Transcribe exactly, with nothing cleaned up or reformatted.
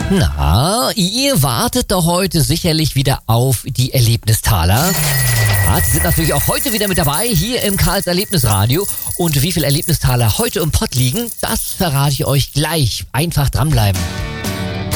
Na, ihr wartet doch heute sicherlich wieder auf die Erlebnistaler. Ja, die sind natürlich auch heute wieder mit dabei, hier im Karls Erlebnisradio. Und wie viele Erlebnistaler heute im Pott liegen, das verrate ich euch gleich. Einfach dranbleiben.